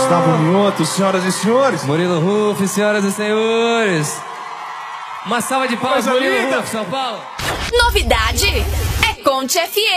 Gustavo Mioto, senhoras e senhores. Murilo Ruf, senhoras e senhores. Uma salva de palmas, Murilo Ruf, São Paulo. Novidade é Conte FM.